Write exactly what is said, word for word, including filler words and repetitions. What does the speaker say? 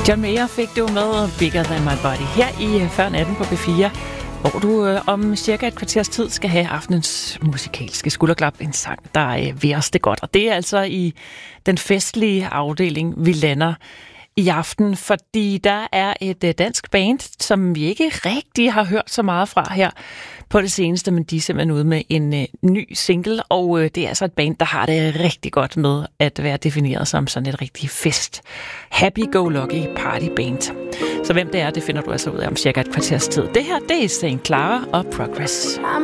John Mayer fik du med Bigger Than My Body her i Før Natten på B fire, hvor du øh, om cirka et kvarters tid skal have aftenens musikalske skulderklap, en sang, der øh, vil os det godt. Og det er altså i den festlige afdeling, vi lander i aften, fordi der er et øh, dansk band, som vi ikke rigtig har hørt så meget fra her på det seneste, men de er simpelthen ude med en øh, ny single, og øh, det er altså et band, der har det rigtig godt med at være defineret som sådan et rigtig fest, happy-go-lucky party band. Så hvem det er, det finder du altså ud af om cirka et kvarters tid. Det her, det er Saint Clara og Progress. I'm